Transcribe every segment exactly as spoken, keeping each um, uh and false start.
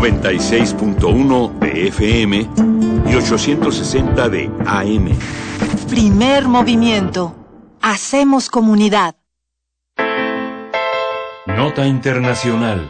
noventa y seis punto uno de F M y ochocientos sesenta de A M. Primer movimiento. Hacemos comunidad. Nota internacional.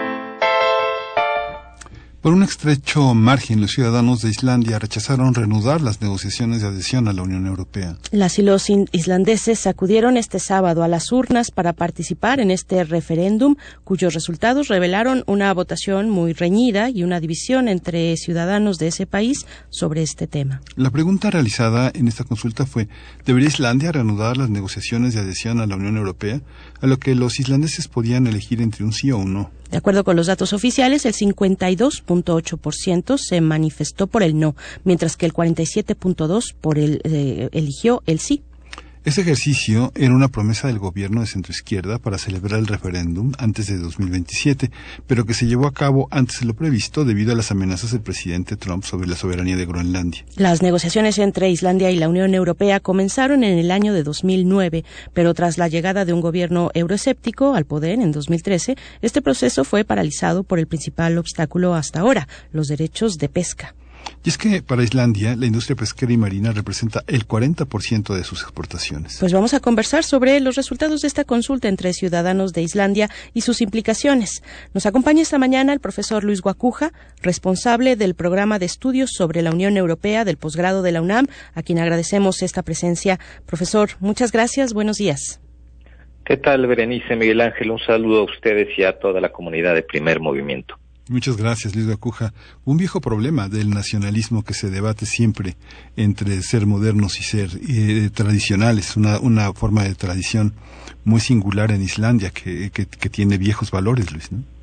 Por un estrecho margen, los ciudadanos de Islandia rechazaron reanudar las negociaciones de adhesión a la Unión Europea. Las y los islandeses acudieron este sábado a las urnas para participar en este referéndum, cuyos resultados revelaron una votación muy reñida y una división entre ciudadanos de ese país sobre este tema. La pregunta realizada en esta consulta fue: ¿debería Islandia reanudar las negociaciones de adhesión a la Unión Europea? A lo que los islandeses podían elegir entre un sí o un no. De acuerdo con los datos oficiales, el cincuenta y dos punto ocho por ciento se manifestó por el no, mientras que el cuarenta y siete punto dos por ciento por el, eh, eligió el sí. Este ejercicio era una promesa del gobierno de centroizquierda para celebrar el referéndum antes de dos mil veintisiete, pero que se llevó a cabo antes de lo previsto debido a las amenazas del presidente Trump sobre la soberanía de Groenlandia. Las negociaciones entre Islandia y la Unión Europea comenzaron en el año de dos mil nueve, pero tras la llegada de un gobierno euroescéptico al poder en dos mil trece, este proceso fue paralizado por el principal obstáculo hasta ahora, los derechos de pesca. Y es que para Islandia la industria pesquera y marina representa el cuarenta por ciento de sus exportaciones. Pues vamos a conversar sobre los resultados de esta consulta entre ciudadanos de Islandia y sus implicaciones. Nos acompaña esta mañana el profesor Luis Guacuja, responsable del programa de estudios sobre la Unión Europea del posgrado de la UNAM, a quien agradecemos esta presencia. Profesor, muchas gracias, buenos días. ¿Qué tal, Berenice, Miguel Ángel? Un saludo a ustedes y a toda la comunidad de Primer Movimiento. Muchas gracias, Luis Guacuja. Un viejo problema del nacionalismo que se debate siempre entre ser modernos y ser eh, tradicionales, una, una forma de tradición muy singular en Islandia que, que, que tiene viejos valores, Luis, ¿no?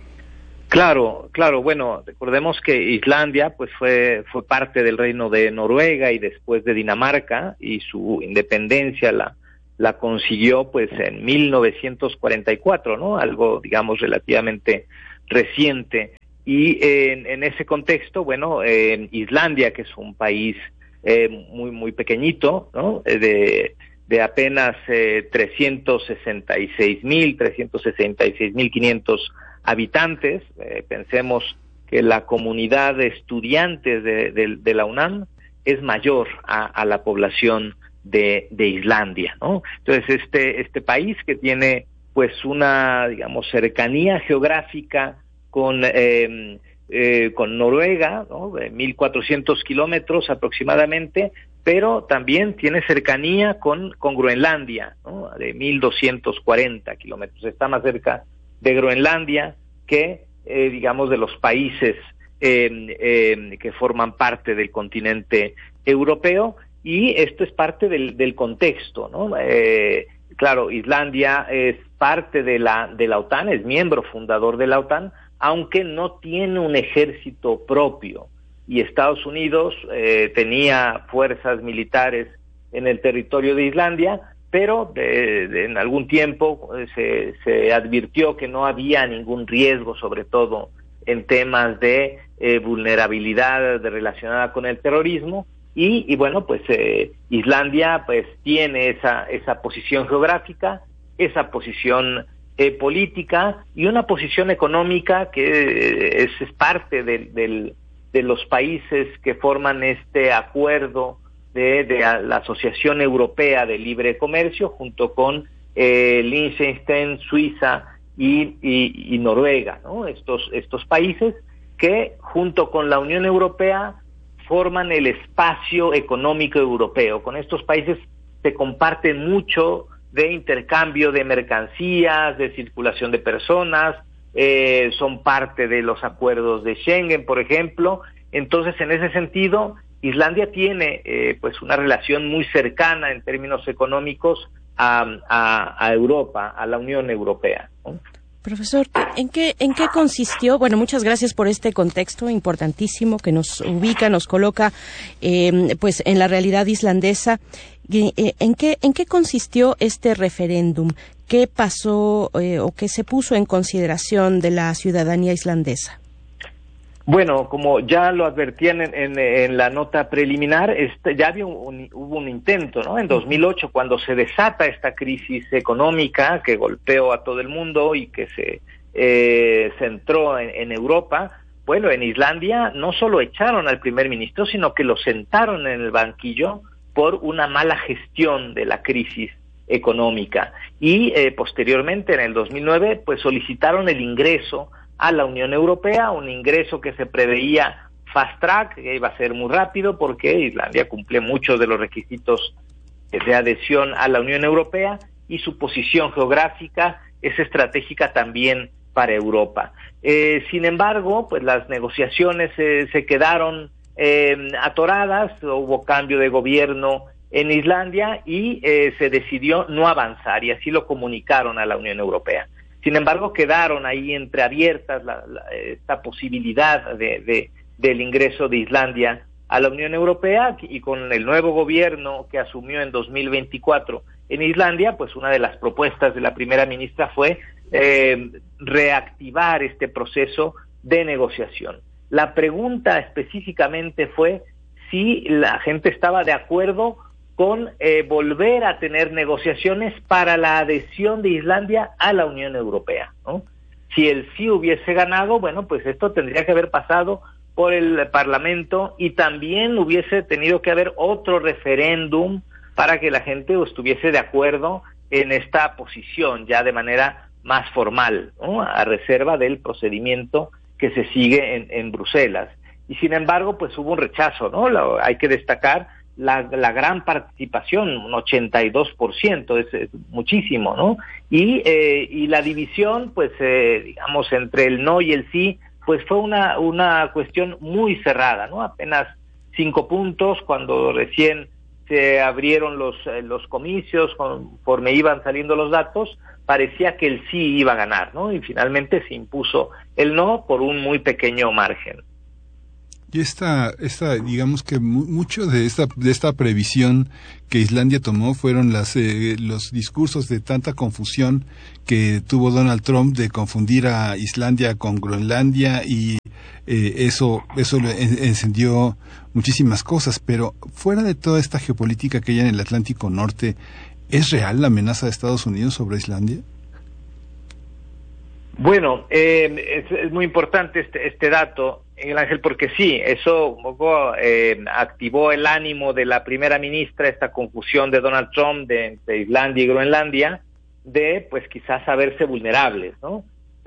Claro, claro. Bueno, recordemos que Islandia pues fue fue parte del reino de Noruega y después de Dinamarca, y su independencia la la consiguió pues en mil novecientos cuarenta y cuatro, ¿no? Algo, digamos, relativamente reciente. Y en, en ese contexto, bueno, en Islandia, que es un país eh, muy muy pequeñito, ¿no? De de apenas eh, trescientos sesenta y seis mil, trescientos sesenta y seis mil quinientos habitantes. Eh, pensemos que la comunidad de estudiantes de, de, de la UNAM es mayor a, a la población de, de Islandia, ¿no? Entonces, este este país que tiene pues una, digamos, cercanía geográfica con eh, eh, con Noruega, ¿no? De mil cuatrocientos kilómetros aproximadamente, pero también tiene cercanía con con Groenlandia, ¿no? De mil doscientos cuarenta kilómetros. Está más cerca de Groenlandia que, eh, digamos, de los países eh, eh, que forman parte del continente europeo, y esto es parte del, del contexto, ¿no? Eh, claro, Islandia es parte de la de la OTAN, es miembro fundador de la OTAN, aunque no tiene un ejército propio, y Estados Unidos eh, tenía fuerzas militares en el territorio de Islandia, pero de, de, en algún tiempo eh, se, se advirtió que no había ningún riesgo, sobre todo en temas de eh, vulnerabilidad de, relacionada con el terrorismo, y, y bueno, pues eh, Islandia pues tiene esa esa posición geográfica, esa posición eh, política y una posición económica que eh, es, es parte de, de, de los países que forman este acuerdo de, de la Asociación Europea de Libre Comercio, junto con eh, Liechtenstein, Suiza y, y, y Noruega, ¿no? Estos, estos países que junto con la Unión Europea forman el espacio económico europeo. Con estos países se comparte mucho de intercambio de mercancías, de circulación de personas, eh, son parte de los acuerdos de Schengen, por ejemplo. Entonces, en ese sentido, Islandia tiene eh, pues una relación muy cercana en términos económicos a, a, a Europa, a la Unión Europea, ¿no? Profesor, ¿en qué, ¿en qué consistió? Bueno, muchas gracias por este contexto importantísimo que nos ubica, nos coloca eh, pues en la realidad islandesa. ¿En qué, ¿En qué consistió este referéndum? ¿Qué pasó eh, o qué se puso en consideración de la ciudadanía islandesa? Bueno, como ya lo advertían en, en, en la nota preliminar, este, ya había un, hubo un intento, ¿no? En dos mil ocho, cuando se desata esta crisis económica que golpeó a todo el mundo y que se eh, centró en, en Europa, bueno, en Islandia no solo echaron al primer ministro, sino que lo sentaron en el banquillo por una mala gestión de la crisis económica. Y eh, posteriormente, en el dos mil nueve, pues solicitaron el ingreso a la Unión Europea, un ingreso que se preveía fast track, que iba a ser muy rápido porque Islandia cumple muchos de los requisitos de adhesión a la Unión Europea y su posición geográfica es estratégica también para Europa. Eh, sin embargo, pues las negociaciones eh, se quedaron eh, atoradas, hubo cambio de gobierno en Islandia y eh, se decidió no avanzar y así lo comunicaron a la Unión Europea. Sin embargo, quedaron ahí entreabiertas la, la, esta posibilidad de, de, del ingreso de Islandia a la Unión Europea y con el nuevo gobierno que asumió en dos mil veinticuatro en Islandia, pues una de las propuestas de la primera ministra fue eh, reactivar este proceso de negociación. La pregunta específicamente fue si la gente estaba de acuerdo con eh, volver a tener negociaciones para la adhesión de Islandia a la Unión Europea, ¿no? Si el sí hubiese ganado, bueno, pues esto tendría que haber pasado por el Parlamento y también hubiese tenido que haber otro referéndum para que la gente estuviese de acuerdo en esta posición ya de manera más formal, ¿no? A reserva del procedimiento que se sigue en, en Bruselas. Y sin embargo, pues hubo un rechazo, ¿no? Lo, hay que destacar la, la gran participación, un ochenta y dos por ciento, es, es muchísimo, ¿no? Y, eh, y la división, pues, eh, digamos, entre el no y el sí, pues fue una, una cuestión muy cerrada, ¿no? Apenas cinco puntos cuando recién se abrieron los, eh, los comicios, conforme iban saliendo los datos, parecía que el sí iba a ganar, ¿no? Y finalmente se impuso el no por un muy pequeño margen. Y esta, esta, digamos que mu- mucho de esta, de esta previsión que Islandia tomó fueron las, eh, los discursos de tanta confusión que tuvo Donald Trump de confundir a Islandia con Groenlandia y eh, eso, eso le en- encendió muchísimas cosas. Pero fuera de toda esta geopolítica que hay en el Atlántico Norte, ¿es real la amenaza de Estados Unidos sobre Islandia? Bueno, eh, es, es muy importante este, este dato, Miguel Ángel, porque sí, eso un poco eh, activó el ánimo de la primera ministra, esta confusión de Donald Trump de, entre Islandia y Groenlandia, de pues quizás saberse vulnerables, ¿no?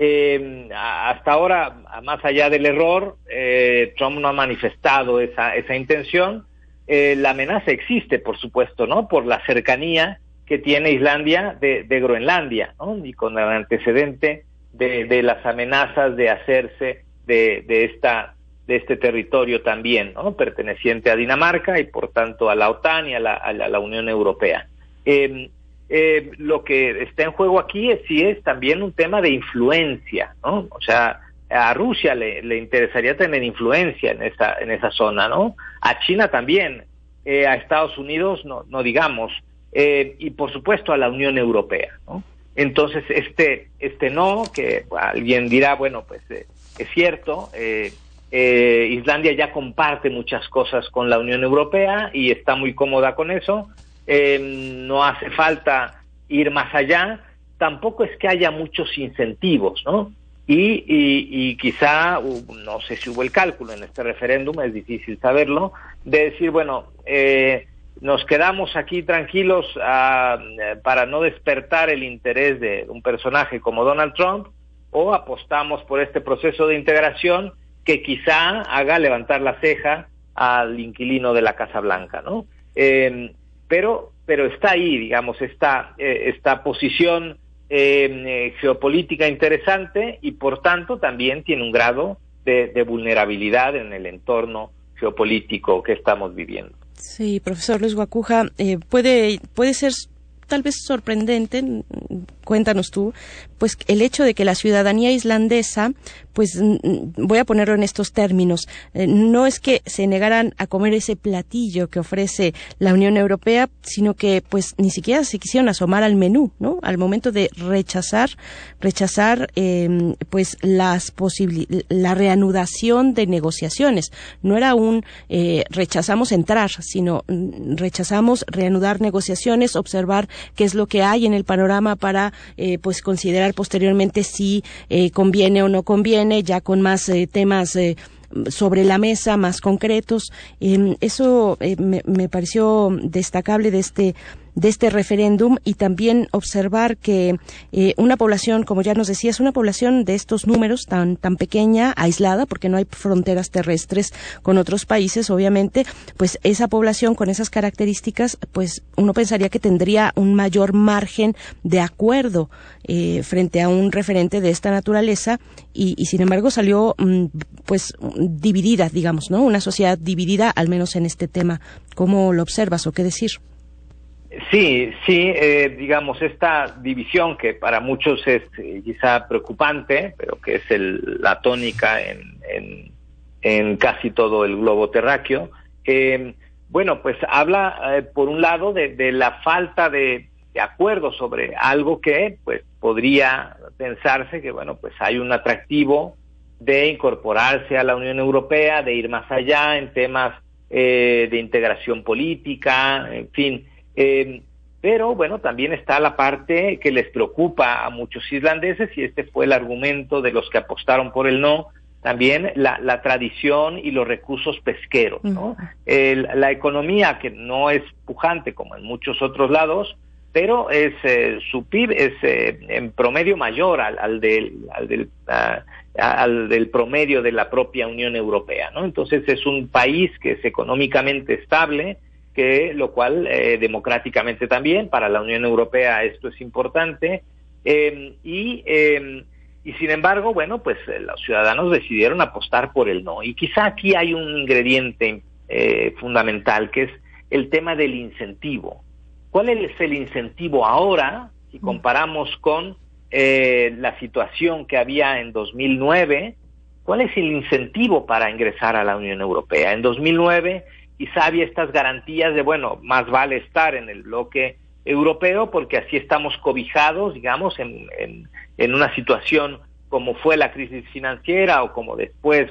Eh, hasta ahora, más allá del error, eh, Trump no ha manifestado esa, esa intención. Eh, la amenaza existe, por supuesto, ¿no? Por la cercanía que tiene Islandia de, de Groenlandia, ¿no? Y con el antecedente de, de las amenazas de hacerse de, de esta de este territorio también, ¿no? Perteneciente a Dinamarca y por tanto a la OTAN y a la, a la, a la Unión Europea. Eh, eh, lo que está en juego aquí es, sí es también un tema de influencia, ¿no? O sea, a Rusia le, le interesaría tener influencia en esa en esa zona, ¿no? A China también, eh, a Estados Unidos no, no digamos, eh, y por supuesto a la Unión Europea, ¿no? Entonces este este no, que alguien dirá, bueno, pues eh, es cierto, eh, eh, Islandia ya comparte muchas cosas con la Unión Europea y está muy cómoda con eso, eh, no hace falta ir más allá, tampoco es que haya muchos incentivos, ¿no? Y, y, y quizá, no sé si hubo el cálculo en este referéndum, es difícil saberlo, de decir, bueno, eh, nos quedamos aquí tranquilos a, para no despertar el interés de un personaje como Donald Trump, o apostamos por este proceso de integración que quizá haga levantar la ceja al inquilino de la Casa Blanca, ¿no? Eh, pero, pero está ahí, digamos, esta, eh, esta posición eh, geopolítica interesante y por tanto también tiene un grado de, de vulnerabilidad en el entorno geopolítico que estamos viviendo. Sí, profesor Luis Guacuja, eh, puede puede ser tal vez sorprendente, cuéntanos tú, pues el hecho de que la ciudadanía islandesa, pues voy a ponerlo en estos términos, eh, no es que se negaran a comer ese platillo que ofrece la Unión Europea, sino que pues ni siquiera se quisieron asomar al menú, ¿no? Al momento de rechazar, rechazar eh, pues las posibili- la reanudación de negociaciones. No era un eh, rechazamos entrar, sino mm, rechazamos reanudar negociaciones, observar qué es lo que hay en el panorama para eh, pues considerar posteriormente si eh, conviene o no conviene, ya con más eh, temas eh, sobre la mesa, más concretos. Eh, eso eh, me, me pareció destacable de este de este referéndum, y también observar que eh, una población, como ya nos decías, una población de estos números tan tan pequeña, aislada, porque no hay fronteras terrestres con otros países, obviamente, pues esa población con esas características, pues uno pensaría que tendría un mayor margen de acuerdo eh, frente a un referente de esta naturaleza, y, y sin embargo salió mm, pues dividida, digamos, ¿no? Una sociedad dividida, al menos en este tema. ¿Cómo lo observas o qué decir? Sí, sí, eh, digamos, esta división que para muchos es eh, quizá preocupante, pero que es el, la tónica en, en, en casi todo el globo terráqueo, eh, bueno, pues habla, eh, por un lado, de, de la falta de, de acuerdo sobre algo que, pues, podría pensarse que, bueno, pues hay un atractivo de incorporarse a la Unión Europea, de ir más allá en temas eh, de integración política, en fin. Eh, pero bueno, también está la parte que les preocupa a muchos islandeses, y este fue el argumento de los que apostaron por el no, también la, la tradición y los recursos pesqueros, ¿no? El, la economía, que no es pujante como en muchos otros lados, pero es eh, su P I B es eh, en promedio mayor al, al del al del uh, al del promedio de la propia Unión Europea, ¿no? Entonces es un país que es económicamente estable, que lo cual eh, democráticamente también para la Unión Europea esto es importante, eh, y eh, y sin embargo, bueno, pues eh, los ciudadanos decidieron apostar por el no, y quizá aquí hay un ingrediente eh, fundamental, que es el tema del incentivo. ¿Cuál es el incentivo ahora si comparamos con eh, la situación que había en dos mil nueve? ¿Cuál es el incentivo para ingresar a la Unión Europea? En dos mil nueve quizá había estas garantías de, bueno, más vale estar en el bloque europeo porque así estamos cobijados, digamos, en, en, en una situación como fue la crisis financiera o como después